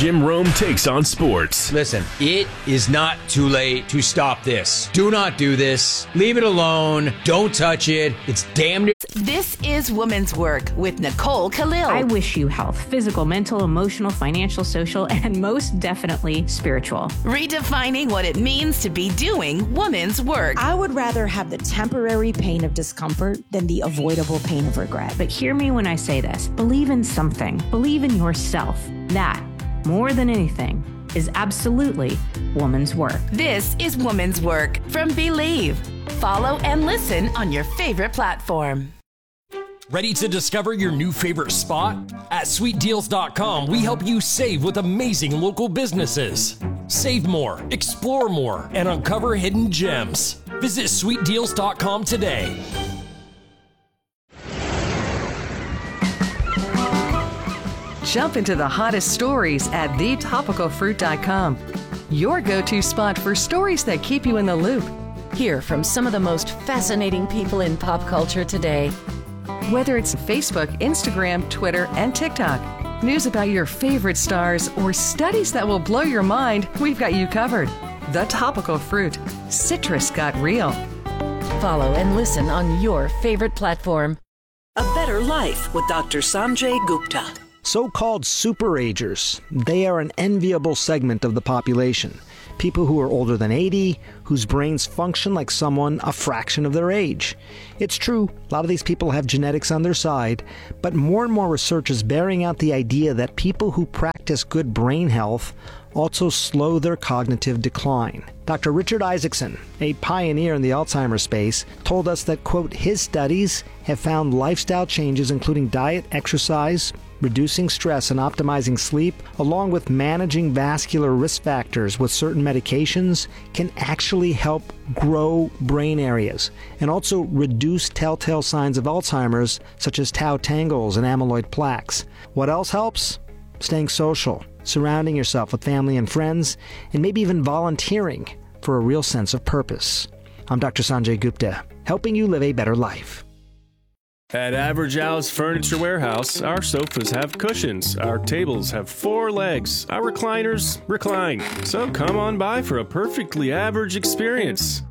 Jim Rome Takes on Sports. Listen, it is not too late to stop this. Do not do this. Leave it alone. Don't touch it. It's damn near. This is Women's Work with Nicole Khalil. I wish you health, physical, mental, emotional, financial, social, and most definitely spiritual. Redefining what it means to be doing women's work. I would rather have the temporary pain of discomfort than the avoidable pain of regret. But hear me when I say this. Believe in something. Believe in yourself. That, more than anything, is absolutely woman's work. This is Woman's Work from Believe. Follow and listen on your favorite platform. Ready to discover your new favorite spot? At sweetdeals.com, we help you save with amazing local businesses. Save more, explore more, and uncover hidden gems. Visit sweetdeals.com today. Jump into the hottest stories at thetopicalfruit.com. Your go-to spot for stories that keep you in the loop. Hear from some of the most fascinating people in pop culture today. Whether it's Facebook, Instagram, Twitter, and TikTok, news about your favorite stars, or studies that will blow your mind, we've got you covered. The Topical Fruit. Citrus got real. Follow and listen on your favorite platform. A Better Life with Dr. Sanjay Gupta. So-called superagers, they are an enviable segment of the population. People who are older than 80, whose brains function like someone a fraction of their age. It's true, a lot of these people have genetics on their side, but more and more research is bearing out the idea that people who practice good brain health also slow their cognitive decline. Dr. Richard Isaacson, a pioneer in the Alzheimer's space, told us that, quote, his studies have found lifestyle changes including diet, exercise, reducing stress and optimizing sleep, along with managing vascular risk factors with certain medications, can actually help grow brain areas and also reduce telltale signs of Alzheimer's, such as tau tangles and amyloid plaques. What else helps? Staying social, surrounding yourself with family and friends, and maybe even volunteering for a real sense of purpose. I'm Dr. Sanjay Gupta, helping you live a better life. At Average Al's Furniture Warehouse, our sofas have cushions, our tables have 4 legs, our recliners recline. So come on by for a perfectly average experience.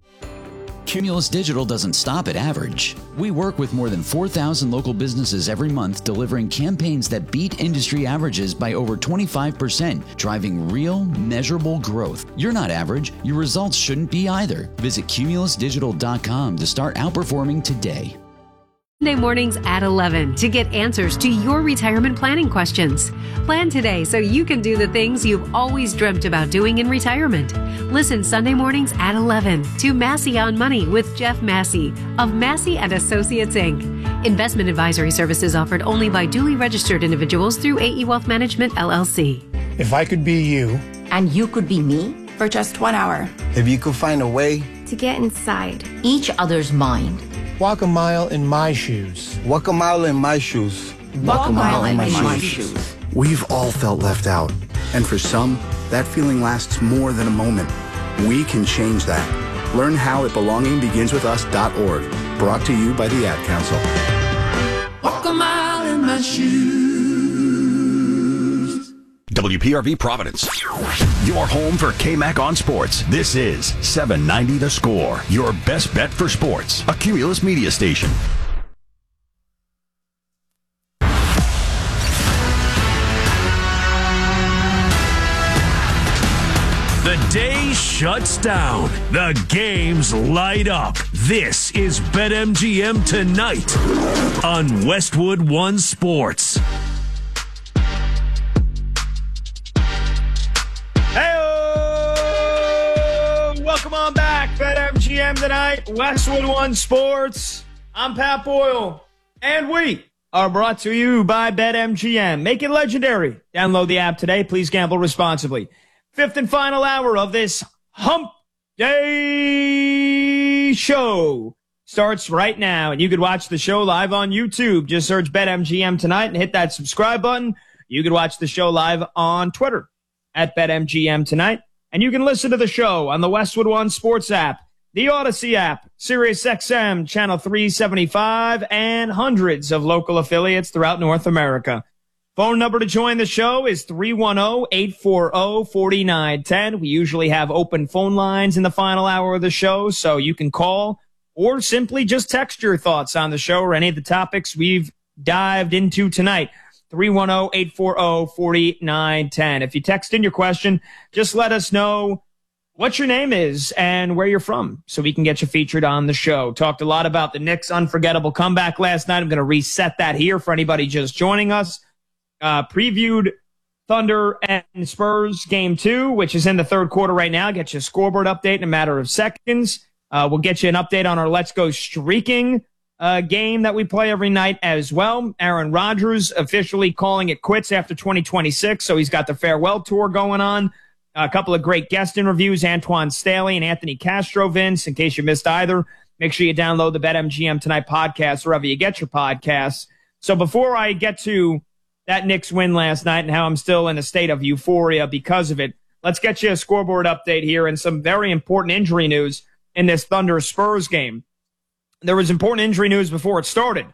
Cumulus Digital doesn't stop at average. We work with more than 4,000 local businesses every month, delivering campaigns that beat industry averages by over 25%, driving real, measurable growth. You're not average. Your results shouldn't be either. Visit cumulusdigital.com to start outperforming today. Sunday mornings at 11 to get answers to your retirement planning questions. Plan today so you can do the things you've always dreamt about doing in retirement. Listen Sunday mornings at 11 to Massey on Money with Jeff Massey of Massey and Associates, Inc. Investment advisory services offered only by duly registered individuals through AE Wealth Management, LLC. If I could be you. And you could be me for just 1 hour. If you could find a way to get inside each other's mind. Walk a mile in my shoes. Walk a mile in my shoes. Walk a mile in my shoes. We've all felt left out. And for some, that feeling lasts more than a moment. We can change that. Learn how at belongingbeginswithus.org. Brought to you by the Ad Council. Walk a mile in my shoes. WPRV Providence, your home for KMAC on sports. This is 790 The Score, your best bet for sports, a Cumulus media station. The day shuts down. The games light up. This is BetMGM Tonight on Westwood One Sports. Welcome on back, BetMGM Tonight, Westwood One Sports. I'm Pat Boyle, and we are brought to you by BetMGM. Make it legendary. Download the app today. Please gamble responsibly. Fifth and final hour of this Hump Day show starts right now, and you can watch the show live on YouTube. Just search BetMGM Tonight and hit that subscribe button. You can watch the show live on Twitter at BetMGM Tonight. And you can listen to the show on the Westwood One Sports app, the Odyssey app, SiriusXM, Channel 375, and hundreds of local affiliates throughout North America. Phone number to join the show is 310-840-4910. We usually have open phone lines in the final hour of the show, so you can call or simply just text your thoughts on the show or any of the topics we've dived into tonight. 310-840-4910. If you text in your question, just let us know what your name is and where you're from so we can get you featured on the show. Talked a lot about the Knicks' unforgettable comeback last night. I'm going to reset that here for anybody just joining us. Previewed Thunder and Spurs game 2, which is in the third quarter right now. Get you a scoreboard update in a matter of seconds. We'll get you an update on our Let's Go Streaking game that we play every night as well. Aaron Rodgers officially calling it quits after 2026, so he's got the farewell tour going on. A couple of great guest interviews, Antoine Staley and Anthony Castro, Vince, in case you missed either. Make sure you download the BetMGM Tonight podcast wherever you get your podcasts. So before I get to that Knicks win last night and how I'm still in a state of euphoria because of it, let's get you a scoreboard update here and some very important injury news in this Thunder-Spurs game. There was important injury news before it started.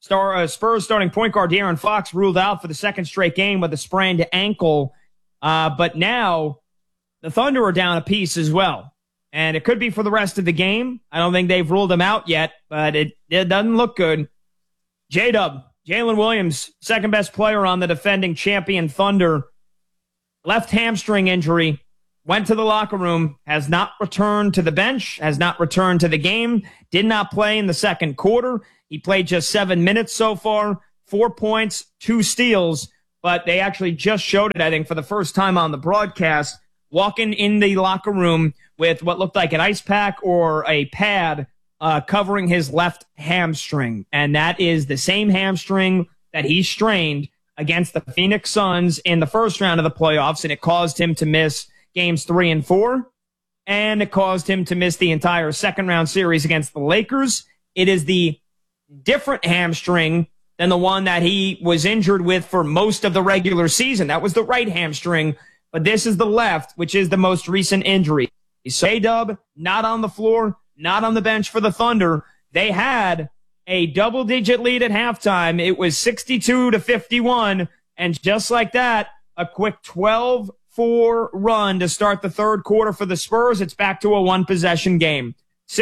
Spurs starting point guard De'Aaron Fox ruled out for the second straight game with a sprained ankle. But now the Thunder are down a piece as well. And it could be for the rest of the game. I don't think they've ruled him out yet, but it doesn't look good. J-Dub, Jalen Williams, second best player on the defending champion Thunder, left hamstring injury, went to the locker room, has not returned to the bench, has not returned to the game, did not play in the second quarter. He played just 7 minutes so far, 4 points, 2 steals, but they actually just showed it, I think, for the first time on the broadcast, walking in the locker room with what looked like an ice pack or a pad covering his left hamstring. And that is the same hamstring that he strained against the Phoenix Suns in the first round of the playoffs, and it caused him to miss games 3 and 4, and it caused him to miss the entire second round series against the Lakers. It is the different hamstring than the one that he was injured with for most of the regular season. That was the right hamstring, but this is the left, which is the most recent injury. So A-Dub, not on the floor, not on the bench for the Thunder. They had a double-digit lead at halftime. It was 62-51, and just like that, a quick 12-4 run to start the third quarter for the Spurs. It's back to a one-possession game.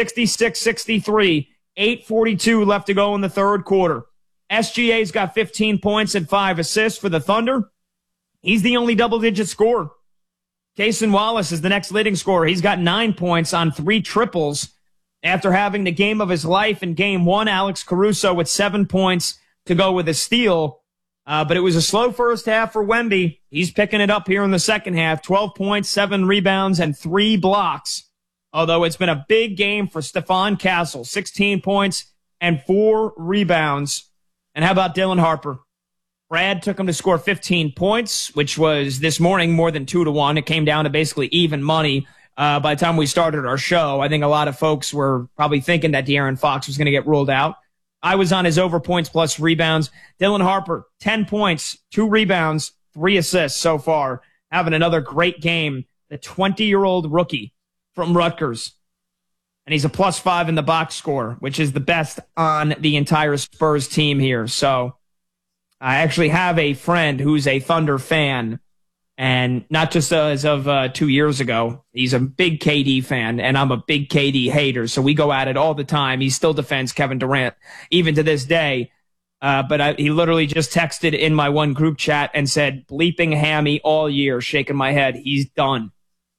66-63, 8:42 left to go in the third quarter. SGA's got 15 points and 5 assists for the Thunder. He's the only double-digit scorer. Cason Wallace is the next leading scorer. He's got 9 points on 3 triples. After having the game of his life in game 1, Alex Caruso with 7 points to go with a steal. But it was a slow first half for Wemby. He's picking it up here in the second half. 12 points, 7 rebounds, and 3 blocks. Although it's been a big game for Stephon Castle. 16 points and 4 rebounds. And how about Dylan Harper? Brad took him to score 15 points, which was this morning more than 2-1. It came down to basically even money. By the time we started our show, I think a lot of folks were probably thinking that De'Aaron Fox was going to get ruled out. I was on his over points plus rebounds. Dylan Harper, 10 points, 2 rebounds, 3 assists so far. Having another great game. The 20-year-old rookie from Rutgers. And he's a +5 in the box score, which is the best on the entire Spurs team here. So I actually have a friend who's a Thunder fan. And not just as of 2 years ago. He's a big KD fan, and I'm a big KD hater, so we go at it all the time. He still defends Kevin Durant, even to this day. But he literally just texted in my one group chat and said, bleeping hammy all year, shaking my head. He's done.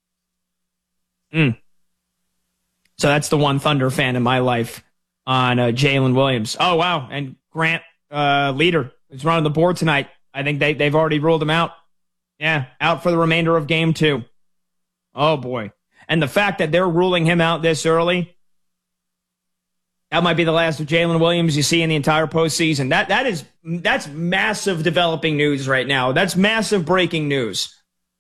So that's the one Thunder fan in my life on Jalen Williams. Oh, wow. And Grant Leader is running the board tonight. I think they've already ruled him out. Yeah, out for the remainder of game 2. Oh, boy. And the fact that they're ruling him out this early, that might be the last of Jalen Williams you see in the entire postseason. That's massive developing news right now. That's massive breaking news.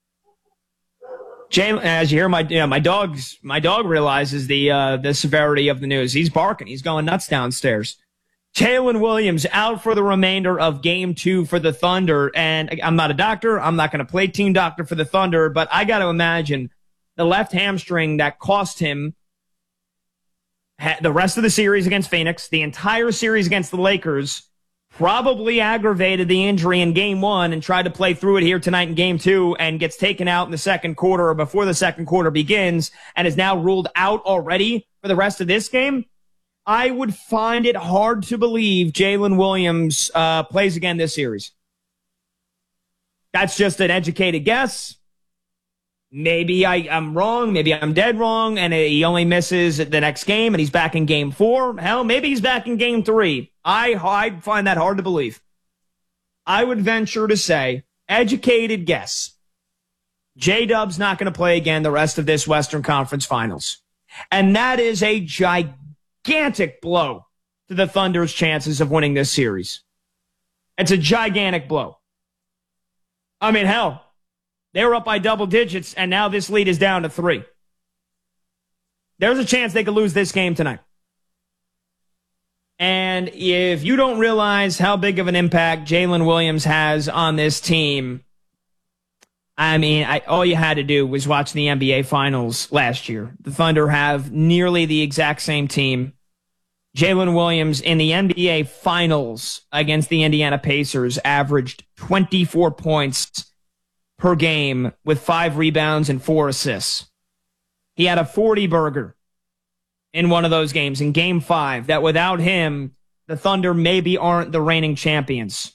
Jalen, as you hear, my dog realizes the severity of the news. He's barking. He's going nuts downstairs. Jalen Williams out for the remainder of game 2 for the Thunder. And I'm not a doctor. I'm not going to play team doctor for the Thunder, but I got to imagine the left hamstring that cost him the rest of the series against Phoenix, the entire series against the Lakers, probably aggravated the injury in game 1 and tried to play through it here tonight in game 2 and gets taken out in the second quarter or before the second quarter begins and is now ruled out already for the rest of this game, I would find it hard to believe Jalen Williams plays again this series. That's just an educated guess. Maybe I'm wrong. Maybe I'm dead wrong. And he only misses the next game and he's back in game 4. Hell, maybe he's back in game 3. I find that hard to believe. I would venture to say, educated guess, J-Dub's not going to play again the rest of this Western Conference Finals. And that is a gigantic blow to the Thunder's chances of winning this series. It's a gigantic blow. I mean, hell, they were up by double digits, and now this lead is down to 3. There's a chance they could lose this game tonight. And if you don't realize how big of an impact Jalen Williams has on this team, I mean, all you had to do was watch the NBA Finals last year. The Thunder have nearly the exact same team. Jalen Williams in the NBA Finals against the Indiana Pacers averaged 24 points per game with 5 rebounds and 4 assists. He had a 40-burger in one of those games, in Game 5, that without him, the Thunder maybe aren't the reigning champions.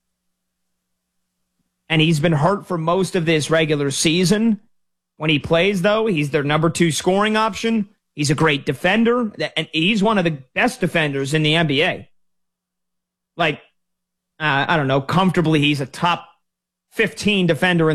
And he's been hurt for most of this regular season. When he plays, though, he's their number 2 scoring option. He's a great defender, and he's one of the best defenders in the NBA. Like, I don't know, comfortably he's a top 15 defender in